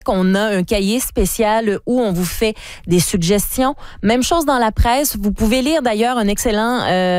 On a un cahier spécial où on vous fait des suggestions. Même chose dans la presse. Vous pouvez lire d'ailleurs un excellent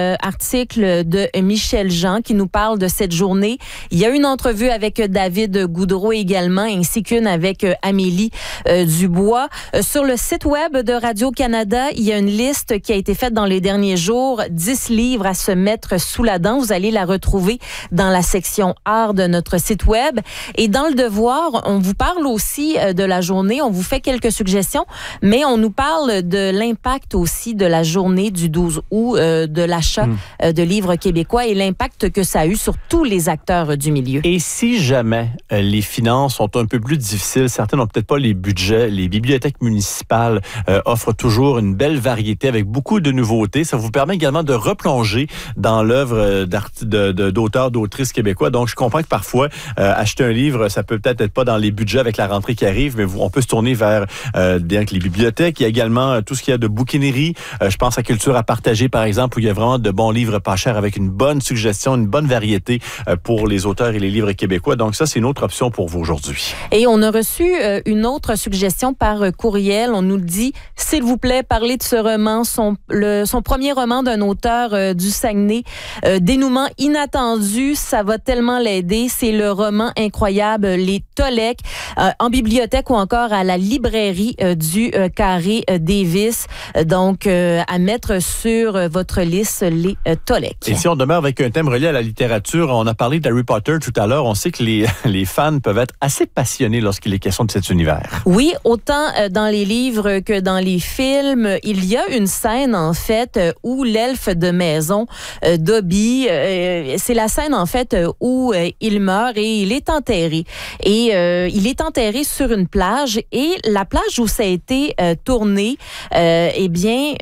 article de Michel Jean qui nous parle de cette journée. Il y a une entrevue avec David Goudreau également, ainsi qu'une avec Amélie Dubois. Sur le site web de Radio-Canada, il y a une liste qui a été faite dans les derniers jours. 10 livres à se mettre sous la dent. Vous allez la retrouver dans la section art de notre site web. Et dans le Devoir, on vous parle aussi de la journée. On vous fait quelques suggestions, mais on nous parle de l'impact aussi de la journée du 12 août, de l'achat de livres québécois et l'impact que ça a eu sur tous les acteurs du milieu. Et si jamais les finances sont un peu plus difficiles, certaines n'ont peut-être pas les budgets, les bibliothèques municipales offrent toujours une belle variété avec beaucoup de nouveautés. Ça vous permet également de replonger dans l'œuvre d'auteurs, d'autrices québécois. Donc, je comprends que parfois, acheter un livre, ça peut peut-être être pas dans les budgets avec la rentrée qui arrive, mais on peut se tourner vers bien que les bibliothèques. Il y a également tout ce qu'il y a de bouquinerie. Je pense à Culture à partager, par exemple, où il y a vraiment de bons livres pas chers avec une bonne suggestion, une bonne variété pour les auteurs et les livres québécois. Donc ça, c'est une autre option pour vous aujourd'hui. Et on a reçu une autre suggestion par courriel. On nous dit, s'il vous plaît, parlez de ce roman, son premier roman d'un auteur du Saguenay. Dénouement inattendu, ça va tellement l'aider. C'est le roman incroyable Les Tolèques. En bibliothèque ou encore à la librairie du Carré Davis. Donc, à mettre sur votre liste, Les Tolèques. Et si on demeure avec un thème relié à la littérature, on a parlé d'Harry Potter tout à l'heure. On sait que les fans peuvent être assez passionnés lorsqu'il est question de cet univers. Oui, autant dans les livres que dans les films. Il y a une scène, en fait, où l'elfe de maison, Dobby, c'est la scène, en fait, où il meurt et il est enterré. Et il est enterré sur une plage et la plage où ça a été tourné, eh bien,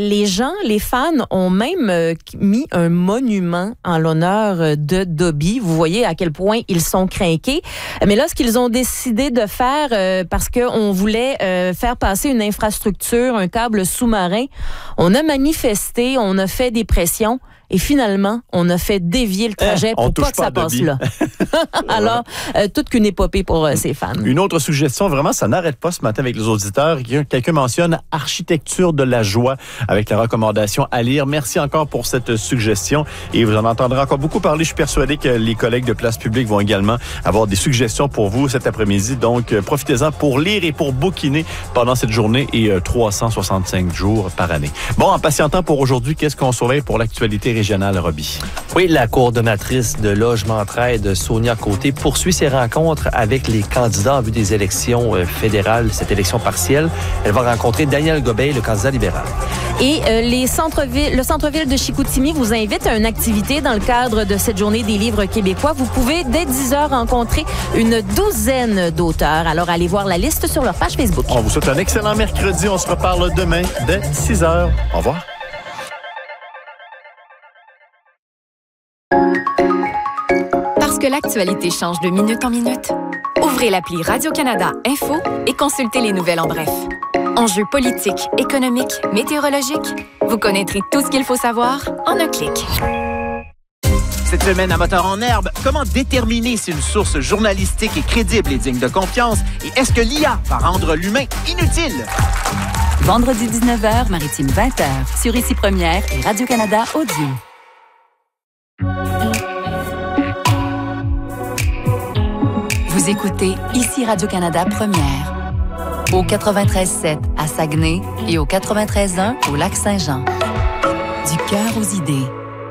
les fans ont même mis un monument en l'honneur de Dobby. Vous voyez à quel point ils sont crinqués. Mais là, ce qu'ils ont décidé de faire, parce qu'on voulait faire passer une infrastructure, un câble sous-marin, on a manifesté, on a fait des pressions. Et finalement, on a fait dévier le trajet pour pas que ça passe là. Alors, toute qu'une épopée pour ces fans. Une autre suggestion, vraiment, ça n'arrête pas ce matin avec les auditeurs. Quelqu'un mentionne Architecture de la joie avec la recommandation à lire. Merci encore pour cette suggestion. Et vous en entendrez encore beaucoup parler. Je suis persuadé que les collègues de Place Publique vont également avoir des suggestions pour vous cet après-midi. Donc, profitez-en pour lire et pour bouquiner pendant cette journée et 365 jours par année. Bon, en patientant pour aujourd'hui, qu'est-ce qu'on surveille pour l'actualité régionale, Robbie? Oui, la coordonnatrice de Logement Entraide, Sonia Côté, poursuit ses rencontres avec les candidats en vue des élections fédérales, cette élection partielle. Elle va rencontrer Daniel Gobeil, le candidat libéral. Et le centre-ville de Chicoutimi vous invite à une activité dans le cadre de cette journée des livres québécois. Vous pouvez, dès 10h, rencontrer une douzaine d'auteurs. Alors, allez voir la liste sur leur page Facebook. On vous souhaite un excellent mercredi. On se reparle demain dès 6h. Au revoir. Parce que l'actualité change de minute en minute, ouvrez l'appli Radio-Canada Info et consultez les nouvelles en bref. Enjeux politiques, économiques, météorologiques, vous connaîtrez tout ce qu'il faut savoir en un clic. Cette semaine à Moteur en herbe, comment déterminer si une source journalistique est crédible et digne de confiance? Et est-ce que l'IA va rendre l'humain inutile? Vendredi 19h, Maritime 20h, sur Ici Première et Radio-Canada Audio. Vous écoutez Ici Radio-Canada Première, au 93.7 à Saguenay et au 93.1 au Lac-Saint-Jean. Du cœur aux idées.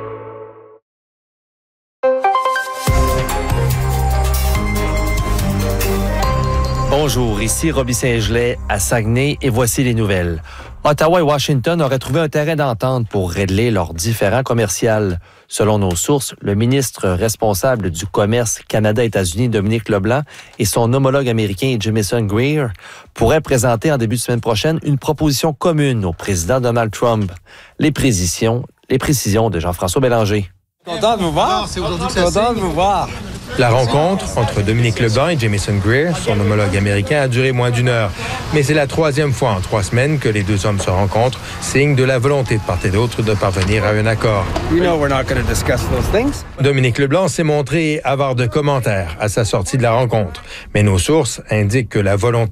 Bonjour, ici Robbie Saint-Gelais à Saguenay et voici les nouvelles. Ottawa et Washington auraient trouvé un terrain d'entente pour régler leurs différends commerciaux. Selon nos sources, le ministre responsable du commerce Canada-États-Unis, Dominique Leblanc, et son homologue américain, Jamieson Greer, pourraient présenter en début de semaine prochaine une proposition commune au président Donald Trump. Les précisions de Jean-François Bélanger. Content de vous voir. C'est aujourd'hui que ça signe. Content de vous voir. La rencontre entre Dominique Leblanc et Jamieson Greer, son homologue américain, a duré moins d'1 heure. Mais c'est la 3e fois en 3 semaines que les 2 hommes se rencontrent, signe de la volonté de part et d'autre de parvenir à un accord. Dominique Leblanc s'est montré avare de commentaires à sa sortie de la rencontre, mais nos sources indiquent que la volonté